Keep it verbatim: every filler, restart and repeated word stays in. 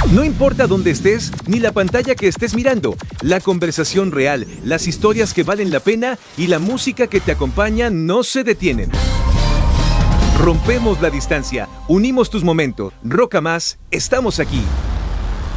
No importa dónde estés, ni la pantalla que estés mirando, la conversación real, las historias que valen la pena y la música que te acompaña no se detienen. Rompemos la distancia, unimos tus momentos. Roca Más, estamos aquí.